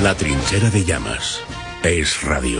La trinchera de llamas. Es radio.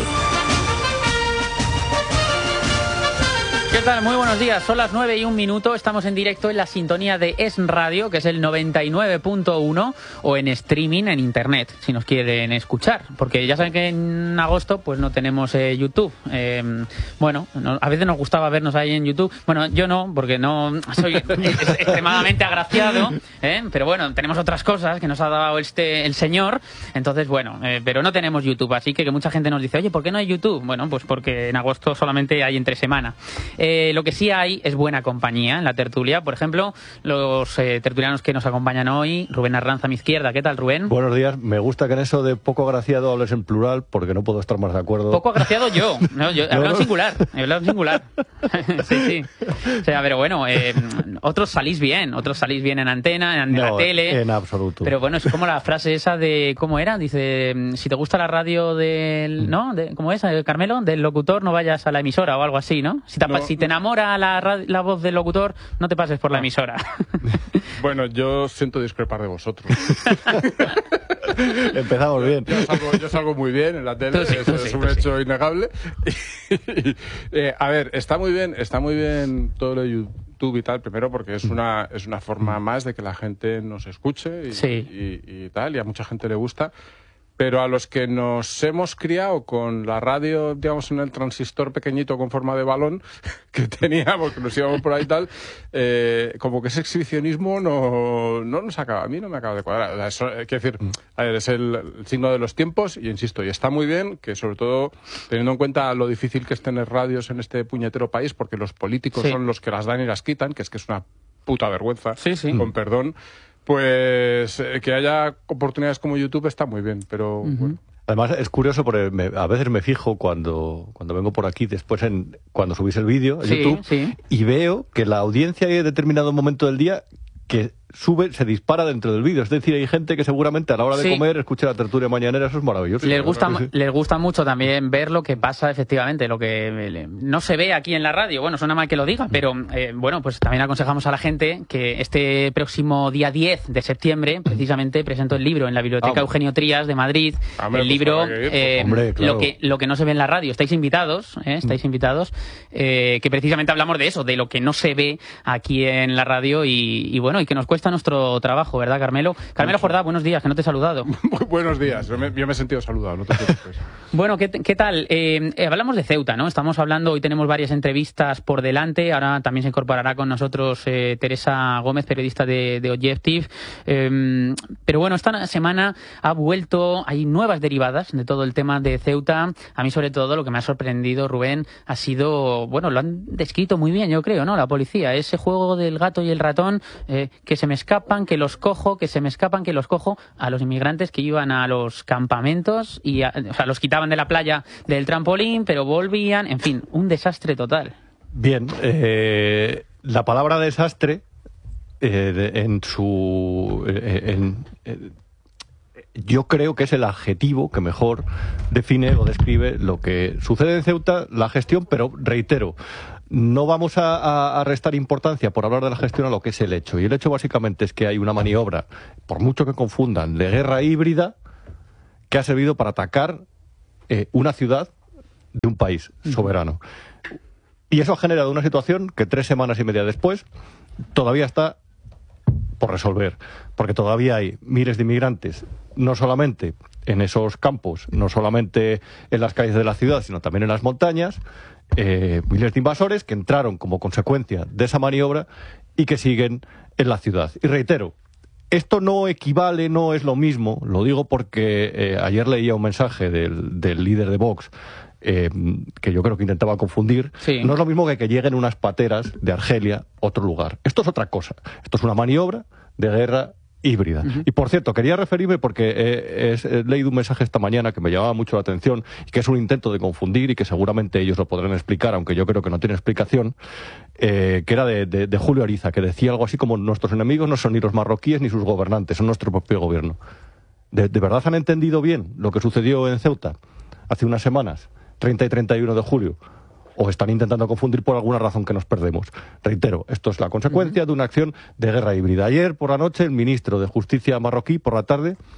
¿Qué tal? Muy buenos días. Son las 9:01. Estamos en directo en la sintonía de Es Radio, que es el 99.1, o en streaming en internet, si nos quieren escuchar. Porque ya saben que en agosto pues no tenemos YouTube. A veces nos gustaba vernos ahí en YouTube. Bueno, yo no, porque no soy extremadamente agraciado, pero bueno, tenemos otras cosas que nos ha dado el señor. Entonces, pero no tenemos YouTube. Así que mucha gente nos dice, oye, ¿por qué no hay YouTube? Bueno, pues porque en agosto solamente hay entre semana. Lo que sí hay es buena compañía en la tertulia. Por ejemplo, los tertulianos que nos acompañan hoy, Rubén Arranz a mi izquierda. ¿Qué tal, Rubén? Buenos días. Me gusta que en eso de poco agraciado hables en plural, porque no puedo estar más de acuerdo. Poco agraciado yo. No, yo he hablado en singular. He hablado en singular. Sí. O sea, pero bueno, otros salís bien en antena, en la tele. En absoluto. Pero bueno, es como la frase esa de, ¿cómo era? Dice, si te gusta la radio del, ¿no? ¿Cómo es, Carmelo? Del locutor, no vayas a la emisora o algo así, ¿no? Si te enamora la voz del locutor, no te pases por la emisora. Bueno, yo siento discrepar de vosotros. Empezamos bien. Yo salgo muy bien en la tele, eso es un hecho innegable. A ver, está muy bien todo lo de YouTube y tal, primero porque es una forma más de que la gente nos escuche y tal, y a mucha gente le gusta. Pero a los que nos hemos criado con la radio, digamos, en el transistor pequeñito con forma de balón que teníamos, que nos íbamos por ahí y tal, como que ese exhibicionismo no nos acaba, a mí no me acaba de cuadrar. Eso, quiero decir, a ver, es el signo de los tiempos y insisto, y está muy bien que, sobre todo, teniendo en cuenta lo difícil que es tener radios en este puñetero país, porque los políticos son los que las dan y las quitan, que es una puta vergüenza, con perdón. Pues que haya oportunidades como YouTube está muy bien, pero bueno. Además es curioso porque a veces me fijo cuando vengo por aquí, después cuando subís el vídeo a YouTube, y veo que la audiencia en determinado momento del día que se dispara dentro del vídeo. Es decir, hay gente que seguramente a la hora de comer escucha la tertulia mañanera, eso es maravilloso. Les gusta mucho también ver lo que pasa efectivamente, lo que no se ve aquí en la radio. Bueno, suena mal que lo diga, pero pues también aconsejamos a la gente que este próximo día 10 de septiembre, precisamente, presento el libro en la Biblioteca Eugenio Trías de Madrid. El libro, claro. lo que no se ve en la radio. Estáis invitados, que precisamente hablamos de eso, de lo que no se ve aquí en la radio y que nos cuesta nuestro trabajo, ¿verdad, Carmelo? Carmelo Jordá, buenos días, que no te he saludado. Muy buenos días, yo me he sentido saludado, no te preocupes. Bueno, ¿qué tal? Hablamos de Ceuta, ¿no? Estamos hablando, hoy tenemos varias entrevistas por delante, ahora también se incorporará con nosotros Teresa Gómez, periodista de Objective. Pero bueno, esta semana hay nuevas derivadas de todo el tema de Ceuta. A mí, sobre todo, lo que me ha sorprendido, Rubén, ha sido, lo han descrito muy bien, yo creo, ¿no? La policía, ese juego del gato y el ratón, que se me escapan, que los cojo, a los inmigrantes que iban a los campamentos y los quitaban de la playa del trampolín, pero volvían, en fin, un desastre total. Bien, la palabra desastre yo creo que es el adjetivo que mejor define o describe lo que sucede en Ceuta, la gestión, pero reitero, no vamos a restar importancia por hablar de la gestión a lo que es el hecho. Y el hecho básicamente es que hay una maniobra, por mucho que confundan, de guerra híbrida que ha servido para atacar una ciudad de un país soberano. Y eso ha generado una situación que 3 semanas y media después todavía está por resolver, porque todavía hay miles de inmigrantes, no solamente en esos campos, no solamente en las calles de la ciudad, sino también en las montañas, miles de invasores que entraron como consecuencia de esa maniobra y que siguen en la ciudad. Y reitero, esto no equivale, no es lo mismo, lo digo porque ayer leía un mensaje del líder de Vox, que yo creo que intentaba confundir. No es lo mismo que lleguen unas pateras de Argelia a otro lugar. Esto es otra cosa. Esto es una maniobra de guerra híbrida. Y por cierto, quería referirme porque he leído un mensaje esta mañana que me llamaba mucho la atención y que es un intento de confundir y que seguramente ellos lo podrán explicar, aunque yo creo que no tiene explicación, que era de Julio Ariza, que decía algo así como: nuestros enemigos no son ni los marroquíes ni sus gobernantes, son nuestro propio gobierno. ¿De verdad han entendido bien lo que sucedió en Ceuta hace unas semanas, 30 y 31 de julio? ¿O están intentando confundir por alguna razón que nos perdemos? Reitero, esto es la consecuencia de una acción de guerra híbrida. Ayer por la noche el ministro de Justicia marroquí, por la tarde,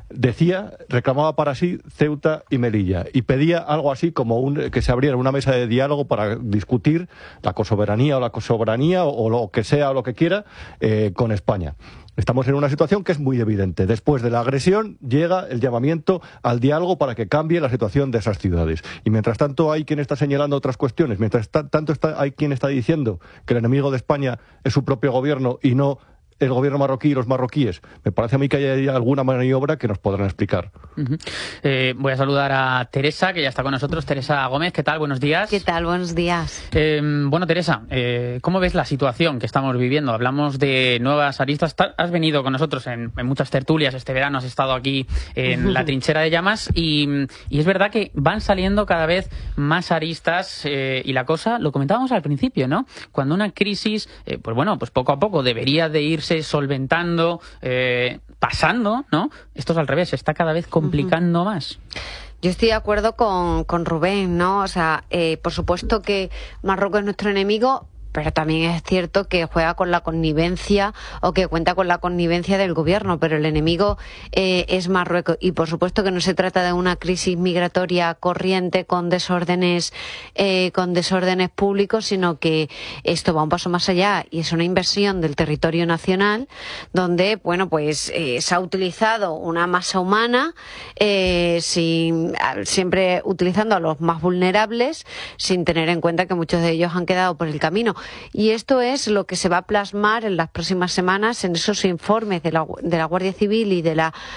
reclamaba para sí Ceuta y Melilla y pedía algo así como que se abriera una mesa de diálogo para discutir la cosoberanía o lo que sea o lo que quiera con España. Estamos en una situación que es muy evidente. Después de la agresión llega el llamamiento al diálogo para que cambie la situación de esas ciudades. Y mientras tanto hay quien está señalando otras cuestiones, hay quien está diciendo que el enemigo de España es su propio gobierno y no el gobierno marroquí y los marroquíes. Me parece a mí que hay alguna maniobra que nos podrán explicar. Voy a saludar a Teresa, que ya está con nosotros. Teresa Gómez, ¿qué tal? Buenos días. ¿Qué tal? Buenos días. Bueno, Teresa, ¿cómo ves la situación que estamos viviendo? Hablamos de nuevas aristas. Has venido con nosotros en muchas tertulias este verano, has estado aquí en la trinchera de llamas y es verdad que van saliendo cada vez más aristas y la cosa, lo comentábamos al principio, ¿no? Cuando una crisis, pues poco a poco debería de irse solventando, pasando, ¿no? Esto es al revés, se está cada vez complicando más. Yo estoy de acuerdo con Rubén, ¿no? O sea, por supuesto que Marruecos es nuestro enemigo, pero también es cierto que juega con la connivencia o que cuenta con la connivencia del gobierno, pero el enemigo es Marruecos. Y por supuesto que no se trata de una crisis migratoria corriente con desórdenes públicos, sino que esto va un paso más allá y es una inversión del territorio nacional donde, se ha utilizado una masa humana siempre utilizando a los más vulnerables sin tener en cuenta que muchos de ellos han quedado por el camino. Y esto es lo que se va a plasmar en las próximas semanas en esos informes de la Guardia Civil y de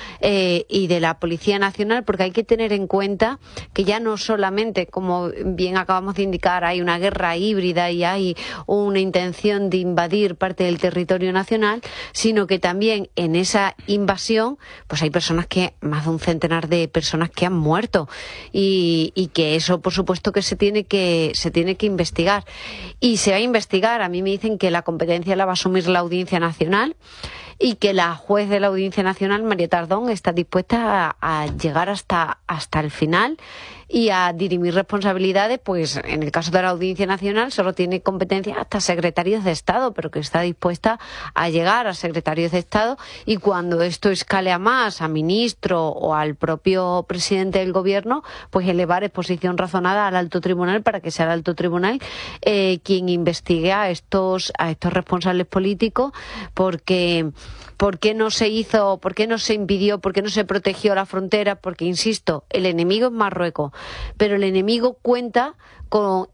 la Policía Nacional, porque hay que tener en cuenta que ya no solamente, como bien acabamos de indicar, hay una guerra híbrida y hay una intención de invadir parte del territorio nacional, sino que también en esa invasión pues hay más de un centenar de personas que han muerto y que eso por supuesto que se tiene que investigar y se va a investigar. A mí me dicen que la competencia la va a asumir la Audiencia Nacional y que la juez de la Audiencia Nacional, María Tardón, está dispuesta a llegar hasta el final y a dirimir responsabilidades. Pues en el caso de la Audiencia Nacional solo tiene competencia hasta secretarios de Estado, pero que está dispuesta a llegar a secretarios de Estado, y cuando esto escale a más, a ministro o al propio presidente del gobierno, pues elevar exposición razonada al alto tribunal para que sea el alto tribunal quien investigue a estos responsables políticos, porque ¿por qué no se hizo, por qué no se impidió, por qué no se protegió la frontera? Porque, insisto, el enemigo es Marruecos, pero el enemigo cuenta con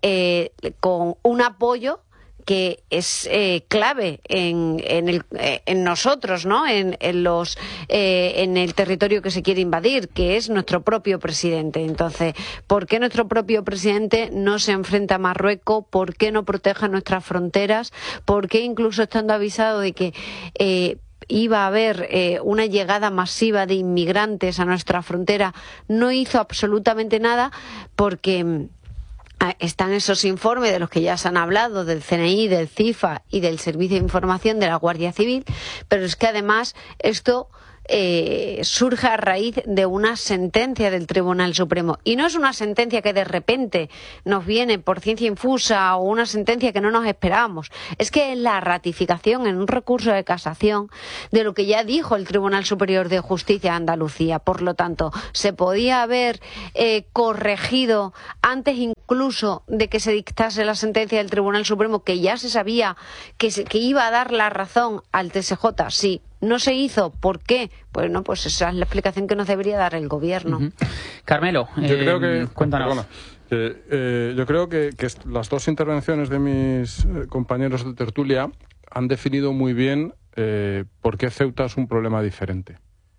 un apoyo que es clave en nosotros, ¿no? En el territorio que se quiere invadir, que es nuestro propio presidente. Entonces, ¿por qué nuestro propio presidente no se enfrenta a Marruecos? ¿Por qué no protege nuestras fronteras? ¿Por qué, incluso estando avisado de que iba a haber una llegada masiva de inmigrantes a nuestra frontera, no hizo absolutamente nada? Porque están esos informes de los que ya se han hablado, del CNI, del CIFA y del Servicio de Información de la Guardia Civil, pero es que además esto surge a raíz de una sentencia del Tribunal Supremo, y no es una sentencia que de repente nos viene por ciencia infusa o una sentencia que no nos esperábamos, es que es la ratificación en un recurso de casación de lo que ya dijo el Tribunal Superior de Justicia de Andalucía. Por lo tanto, se podía haber corregido antes incluso de que se dictase la sentencia del Tribunal Supremo, que ya se sabía que iba a dar la razón al TSJ. Sí, no se hizo. ¿Por qué? Bueno, pues esa es la explicación que nos debería dar el gobierno. Carmelo, cuéntanos. Yo creo que las dos intervenciones de mis compañeros de tertulia han definido muy bien por qué Ceuta es un problema diferente.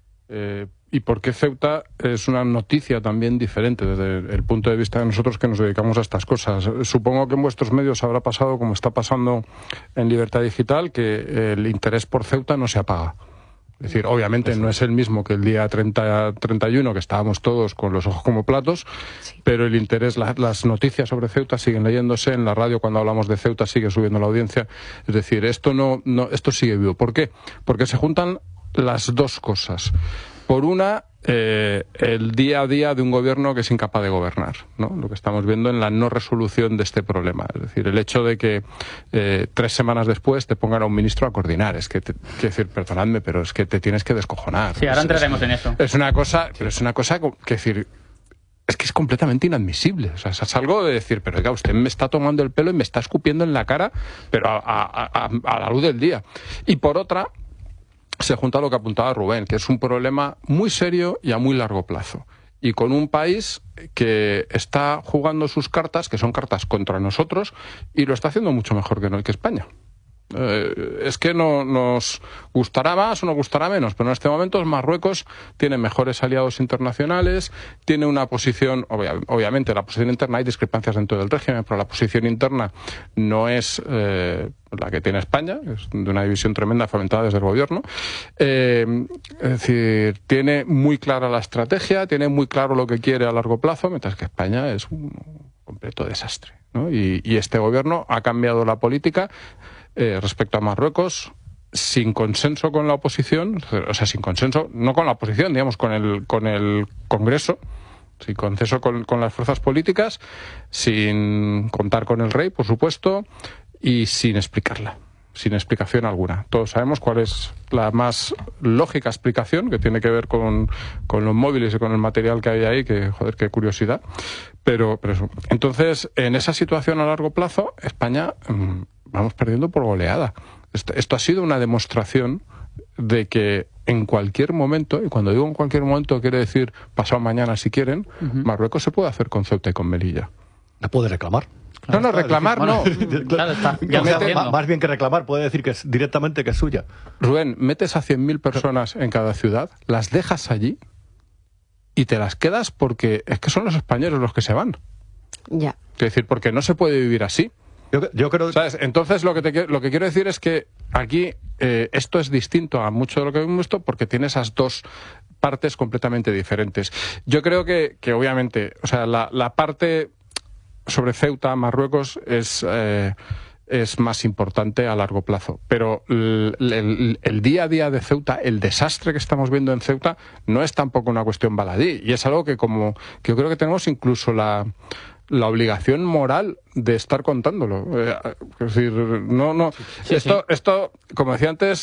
Y por qué Ceuta es una noticia también diferente desde el punto de vista de nosotros que nos dedicamos a estas cosas. Supongo que en vuestros medios habrá pasado, como está pasando en Libertad Digital, que el interés por Ceuta no se apaga. Es decir, obviamente no es el mismo que el día 31, que estábamos todos con los ojos como platos, sí, pero el interés, las noticias sobre Ceuta siguen leyéndose, en la radio cuando hablamos de Ceuta sigue subiendo la audiencia. Es decir, esto sigue vivo. ¿Por qué? Porque se juntan las dos cosas. Por una, el día a día de un gobierno que es incapaz de gobernar, ¿no? Lo que estamos viendo en la no resolución de este problema. Es decir, el hecho de que 3 semanas después te pongan a un ministro a coordinar. Es que, quiero decir, perdonadme, pero es que te tienes que descojonar. Sí, ahora entraremos en eso. Es una cosa, pero es una cosa que decir... Es que es completamente inadmisible. O sea, es algo de decir, pero oiga, usted me está tomando el pelo y me está escupiendo en la cara, pero a la luz del día. Y por otra, se junta lo que apuntaba Rubén, que es un problema muy serio y a muy largo plazo. Y con un país que está jugando sus cartas, que son cartas contra nosotros, y lo está haciendo mucho mejor que España. Es que no nos gustará más o nos gustará menos, pero en este momento Marruecos tiene mejores aliados internacionales, tiene una posición, obviamente la posición interna hay discrepancias dentro del régimen, pero la posición interna no es la que tiene España, es de una división tremenda fomentada desde el gobierno. Es decir, tiene muy clara la estrategia, tiene muy claro lo que quiere a largo plazo, mientras que España es un completo desastre, ¿no? Y este gobierno ha cambiado la política respecto a Marruecos sin consenso con la oposición, o sea, sin consenso, no con la oposición, digamos, con el Congreso, sin consenso con las fuerzas políticas, sin contar con el rey, por supuesto, y sin explicarla, sin explicación alguna. Todos sabemos cuál es la más lógica explicación, que tiene que ver con los móviles y con el material que hay ahí, que, joder, qué curiosidad. Pero eso. Entonces, en esa situación a largo plazo, España... vamos perdiendo por goleada. Esto ha sido una demostración de que en cualquier momento, y cuando digo en cualquier momento quiere decir pasado mañana si quieren, Marruecos se puede hacer con Ceuta y con Melilla. La puede reclamar. Claro, no, reclamar no. Claro, está. Más bien que reclamar, puede decir que es directamente que es suya. Rubén, metes a 100.000 personas en cada ciudad, las dejas allí y te las quedas porque es que son los españoles los que se van. Ya. Es decir, porque no se puede vivir así. Yo creo... ¿Sabes? Entonces lo que quiero decir es que aquí esto es distinto a mucho de lo que hemos visto porque tiene esas dos partes completamente diferentes. Yo creo que obviamente, o sea, la parte sobre Ceuta, Marruecos, es más importante a largo plazo. Pero el día a día de Ceuta, el desastre que estestamos viendo en Ceuta, no es tampoco una cuestión baladí. Y es algo que yo creo que tenemos incluso la obligación moral de estar contándolo. Es decir, esto, como decía antes,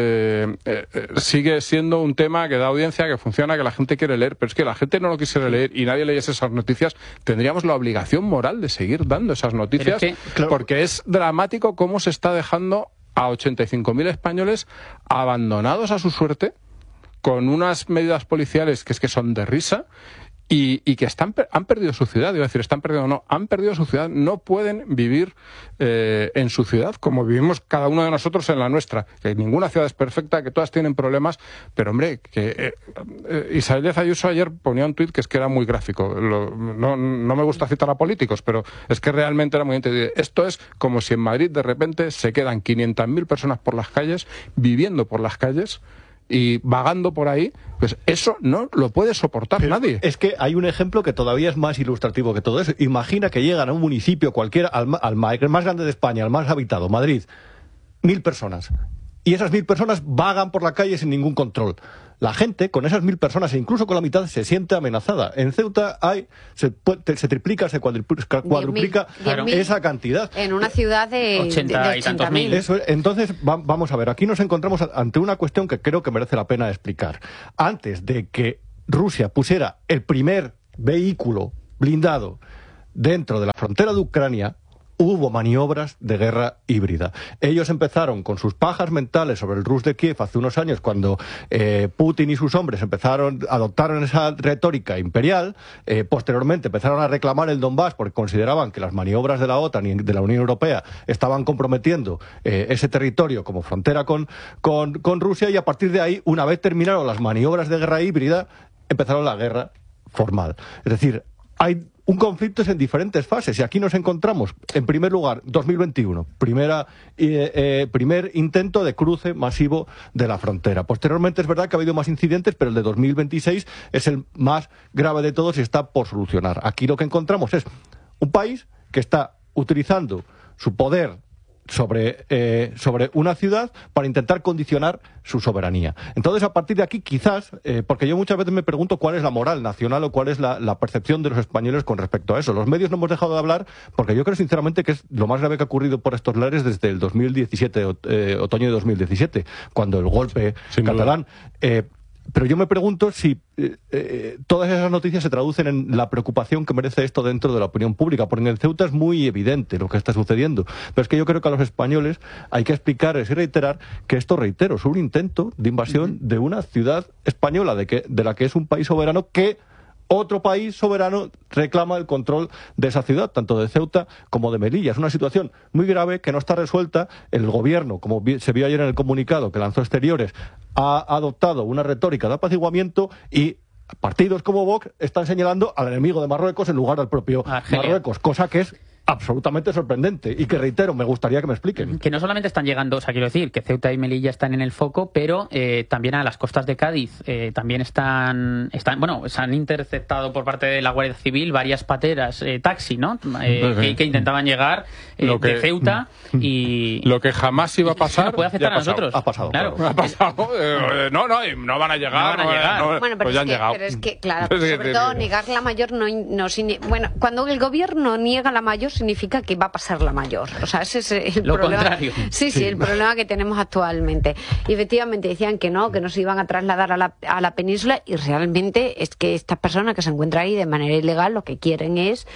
sigue siendo un tema que da audiencia, que funciona, que la gente quiere leer, pero es que la gente no lo quisiera leer y nadie leyese esas noticias. Tendríamos la obligación moral de seguir dando esas noticias, porque es dramático cómo se está dejando a 85.000 españoles abandonados a su suerte, con unas medidas policiales que son de risa, y que han perdido su ciudad. Iba a decir, han perdido su ciudad, no pueden vivir en su ciudad como vivimos cada uno de nosotros en la nuestra. Que ninguna ciudad es perfecta, que todas tienen problemas, pero hombre, que Isabel Díaz Ayuso ayer ponía un tuit que era muy gráfico. No me gusta citar a políticos, pero es que realmente era muy entendido. Esto es como si en Madrid de repente se quedan 500.000 personas por las calles, viviendo por las calles y vagando por ahí, pues eso no lo puede soportar nadie. Es que hay un ejemplo que todavía es más ilustrativo que todo eso. Imagina que llegan a un municipio cualquiera, el más grande de España, el más habitado, Madrid, 1.000 personas. Y esas 1.000 personas vagan por la calle sin ningún control. La gente, con esas 1.000 personas, e incluso con la mitad, se siente amenazada. En Ceuta se triplica, se cuadruplica esa cantidad. En una ciudad de 80 y tantos mil. Eso, entonces, vamos a ver, aquí nos encontramos ante una cuestión que creo que merece la pena explicar. Antes de que Rusia pusiera el primer vehículo blindado dentro de la frontera de Ucrania, hubo maniobras de guerra híbrida. Ellos empezaron con sus pajas mentales sobre el Rus de Kiev hace unos años, cuando Putin y sus hombres adoptaron esa retórica imperial. Posteriormente empezaron a reclamar el Donbass porque consideraban que las maniobras de la OTAN y de la Unión Europea estaban comprometiendo ese territorio como frontera con Rusia, y a partir de ahí, una vez terminaron las maniobras de guerra híbrida, empezaron la guerra formal. Es decir, hay un conflicto en diferentes fases, y aquí nos encontramos, en primer lugar, 2021, primer intento de cruce masivo de la frontera. Posteriormente es verdad que ha habido más incidentes, pero el de 2026 es el más grave de todos y está por solucionar. Aquí lo que encontramos es un país que está utilizando su poder sobre una ciudad para intentar condicionar su soberanía. Entonces, a partir de aquí, quizás, porque yo muchas veces me pregunto cuál es la moral nacional o cuál es la percepción de los españoles con respecto a eso. Los medios no hemos dejado de hablar porque yo creo sinceramente que es lo más grave que ha ocurrido por estos lares desde el 2017, otoño de 2017, cuando el golpe catalán... Pero yo me pregunto si todas esas noticias se traducen en la preocupación que merece esto dentro de la opinión pública, porque en el Ceuta es muy evidente lo que está sucediendo. Pero es que yo creo que a los españoles hay que explicarles y reiterar que esto, reitero, es un intento de invasión de una ciudad española, de la que es un país soberano, que otro país soberano reclama el control de esa ciudad, tanto de Ceuta como de Melilla. Es una situación muy grave que no está resuelta. El gobierno, como se vio ayer en el comunicado que lanzó Exteriores, ha adoptado una retórica de apaciguamiento y partidos como Vox están señalando al enemigo de Marruecos en lugar al propio Marruecos, cosa que es absolutamente sorprendente y que, reitero, me gustaría que me expliquen. Que no solamente están llegando, o sea, quiero decir, que Ceuta y Melilla están en el foco, pero también a las costas de Cádiz también están, bueno, se han interceptado por parte de la Guardia Civil varias pateras, taxi, ¿no? Que intentaban llegar de Ceuta y... Lo que jamás iba a pasar... puede afectar a nosotros. Ha pasado. Claro. Ha pasado. No van a llegar. Bueno, pero, pues ya han llegado. Pero es que, claro, sobre todo negar la mayor bueno, cuando el gobierno niega la mayor significa que va a pasar la mayor. O sea, ese es el problema. Contrario. Sí, el problema que tenemos actualmente. Y efectivamente decían que no se iban a trasladar a la península, y realmente es que estas personas que se encuentran ahí de manera ilegal lo que quieren es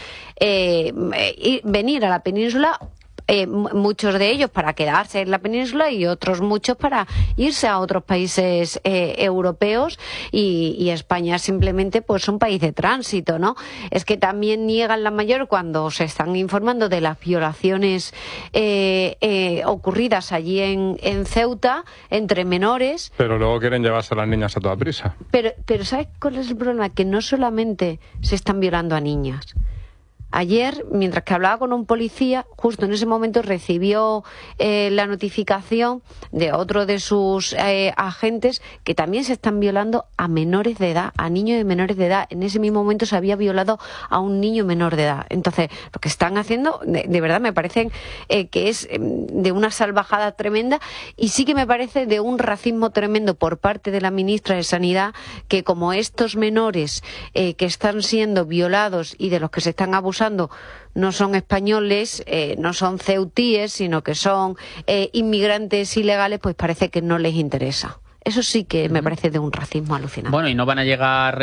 venir a la península. Muchos de ellos para quedarse en la península y otros muchos para irse a otros países europeos, y España simplemente pues un país de tránsito, ¿no? Es que también niegan la mayor cuando se están informando de las violaciones ocurridas allí en Ceuta entre menores. Pero luego quieren llevarse a las niñas a toda prisa. Pero ¿sabes cuál es el problema? Que no solamente se están violando a niñas. Ayer, mientras que hablaba con un policía, justo en ese momento recibió la notificación de otro de sus agentes que también se están violando a menores de edad, a niños de menores de edad. En ese mismo momento se había violado a un niño menor de edad. Entonces, lo que están haciendo, de verdad, me parece que es de una salvajada tremenda, y sí que me parece de un racismo tremendo por parte de la ministra de Sanidad, que como estos menores que están siendo violados y de los que se están abusando no son españoles, no son ceutíes, sino que son inmigrantes ilegales, pues parece que no les interesa. Eso sí que me parece de un racismo alucinante. Bueno, y no van a llegar,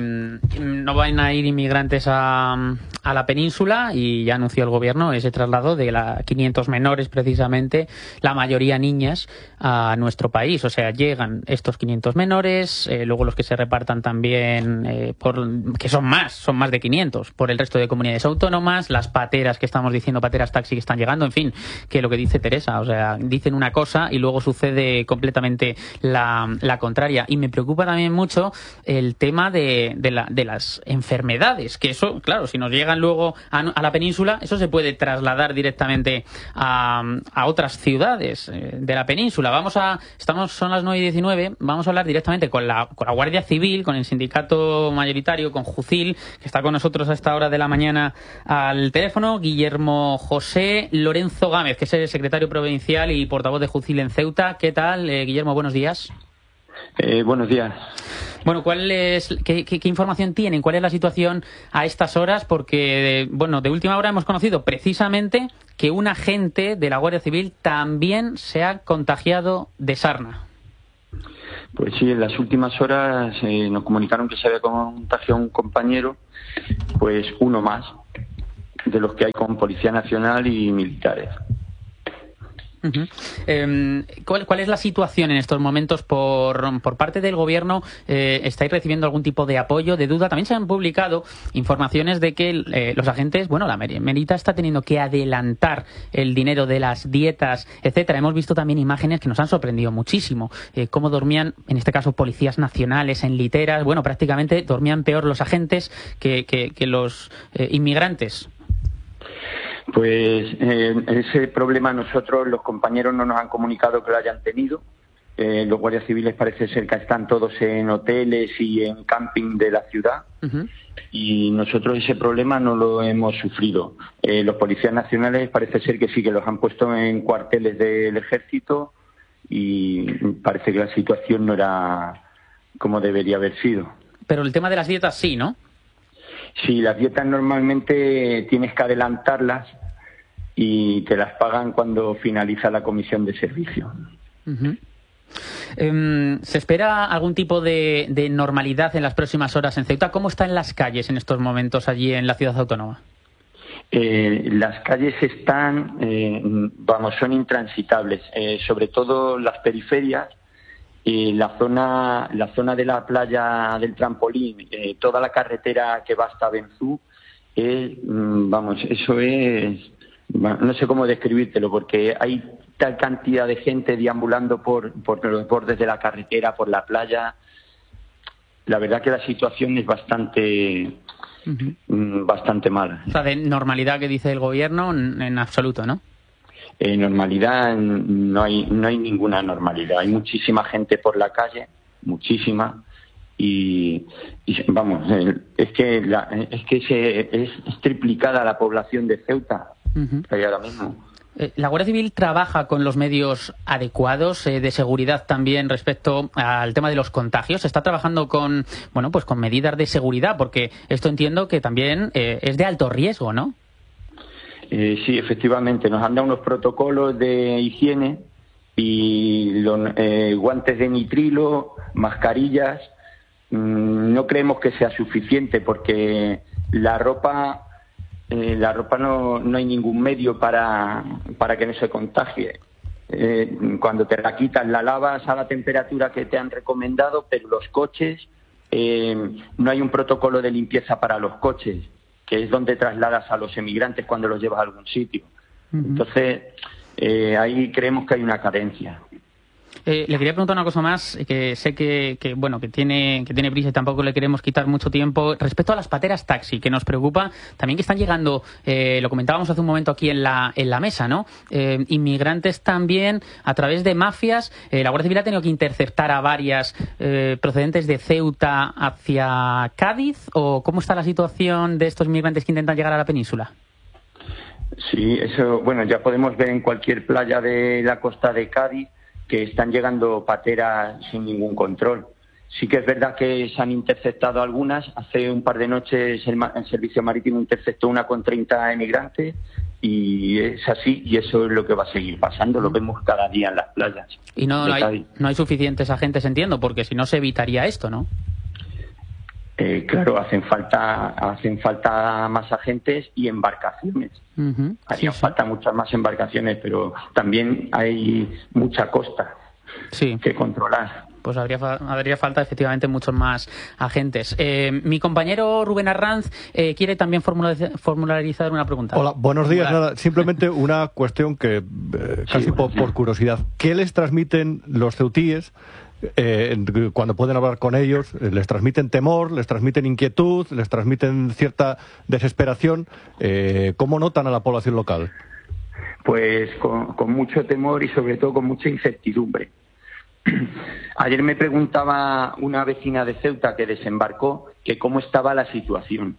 no van a ir inmigrantes a la península, y ya anunció el gobierno ese traslado de 500 menores, precisamente, la mayoría niñas, a nuestro país. O sea, llegan estos 500 menores, luego los que se repartan también, que son más de 500, por el resto de comunidades autónomas, las pateras que estamos diciendo, pateras taxi que están llegando, en fin, que lo que dice Teresa, o sea, dicen una cosa y luego sucede completamente la contraria. Y me preocupa también mucho el tema de las enfermedades, que eso, claro, si nos llegan luego a la península, eso se puede trasladar directamente a otras ciudades de la península. Son las 9:19, vamos a hablar directamente con la Guardia Civil, con el sindicato mayoritario, con Jucil, que está con nosotros a esta hora de la mañana al teléfono, Guillermo José Lorenzo Gámez, que es el secretario provincial y portavoz de Jucil en Ceuta. ¿Qué tal, Guillermo? Buenos días. Buenos días. Bueno, ¿qué información tienen? ¿Cuál es la situación a estas horas? Porque, de última hora hemos conocido precisamente que un agente de la Guardia Civil también se ha contagiado de sarna. Pues sí, en las últimas horas nos comunicaron que se había contagiado un compañero, pues uno más, de los que hay con Policía Nacional y militares. ¿Cuál es la situación en estos momentos por parte del gobierno? ¿Estáis recibiendo algún tipo de apoyo, de duda? También se han publicado informaciones de que los agentes, la Merita está teniendo que adelantar el dinero de las dietas, etcétera. Hemos visto también imágenes que nos han sorprendido muchísimo, cómo dormían, en este caso, policías nacionales en literas. Prácticamente dormían peor los agentes que los inmigrantes. Pues ese problema nosotros, los compañeros, no nos han comunicado que lo hayan tenido. Los guardias civiles parece ser que están todos en hoteles y en camping de la ciudad. Y nosotros ese problema no lo hemos sufrido. Los policías nacionales parece ser que sí, que los han puesto en cuarteles del ejército y parece que la situación no era como debería haber sido. Pero el tema de las dietas sí, ¿no? Sí, las dietas normalmente tienes que adelantarlas y te las pagan cuando finaliza la comisión de servicio. ¿Se espera algún tipo de normalidad en las próximas horas en Ceuta? ¿Cómo están las calles en estos momentos allí en la ciudad autónoma? Las calles están, son intransitables, sobre todo las periferias. La zona de la playa del Trampolín, toda la carretera que va hasta Benzú, eso es, no sé cómo describírtelo, porque hay tal cantidad de gente deambulando por los bordes de la carretera, por la playa. La verdad que la situación es bastante mala. O sea, de normalidad que dice el gobierno, en absoluto, ¿no? Normalidad no hay ninguna normalidad. Hay muchísima gente por la calle, muchísima, y es que es triplicada la población de Ceuta que hay ahora mismo. ¿La Guardia Civil trabaja con los medios adecuados de seguridad también respecto al tema de los contagios? ¿Se está trabajando con medidas de seguridad? Porque esto entiendo que también es de alto riesgo, ¿no? Sí, efectivamente. Nos han dado unos protocolos de higiene y guantes de nitrilo, mascarillas. No creemos que sea suficiente porque la ropa no hay ningún medio para que no se contagie. Cuando te la quitas, la lavas a la temperatura que te han recomendado, pero los coches, no hay un protocolo de limpieza para los coches, que es donde trasladas a los emigrantes cuando los llevas a algún sitio. Entonces, ahí creemos que hay una carencia. Le quería preguntar una cosa más, que sé que tiene prisa y tampoco le queremos quitar mucho tiempo. Respecto a las pateras taxi, que nos preocupa también que están llegando, lo comentábamos hace un momento aquí en la mesa, ¿no? Inmigrantes también a través de mafias. La Guardia Civil ha tenido que interceptar a varias procedentes de Ceuta hacia Cádiz. ¿O cómo está la situación de estos inmigrantes que intentan llegar a la península? Sí, eso, ya podemos ver en cualquier playa de la costa de Cádiz que están llegando pateras sin ningún control. Sí que es verdad que se han interceptado algunas. Hace un par de noches el Servicio Marítimo interceptó una con 30 emigrantes y es así, y eso es lo que va a seguir pasando. Lo vemos cada día en las playas. Y no hay suficientes agentes, entiendo, porque si no se evitaría esto, ¿no? Claro, hacen falta más agentes y embarcaciones. Harían falta muchas más embarcaciones, pero también hay mucha costa que controlar. Pues habría falta efectivamente muchos más agentes. Mi compañero Rubén Arranz quiere también formularizar una pregunta. Hola, buenos días. Nada, simplemente una cuestión que casi por curiosidad. ¿Qué les transmiten los ceutíes cuando pueden hablar con ellos? ¿Les transmiten temor, les transmiten inquietud, les transmiten cierta desesperación? ¿Cómo notan a la población local? Pues con mucho temor y sobre todo con mucha incertidumbre. Ayer me preguntaba una vecina de Ceuta que desembarcó que cómo estaba la situación.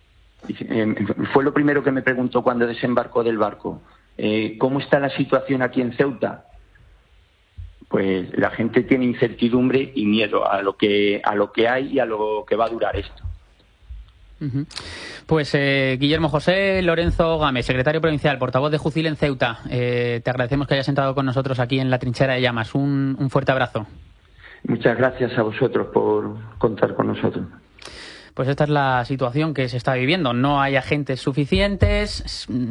Fue lo primero que me preguntó cuando desembarcó del barco. ¿Cómo está la situación aquí en Ceuta? Pues la gente tiene incertidumbre y miedo a lo que hay y a lo que va a durar esto. Pues Guillermo José Lorenzo Gámez, secretario provincial, portavoz de Jucil en Ceuta, te agradecemos que hayas entrado con nosotros aquí en la Trinchera de Llamas. Un fuerte abrazo. Muchas gracias a vosotros por contar con nosotros. Pues esta es la situación que se está viviendo. No hay agentes suficientes.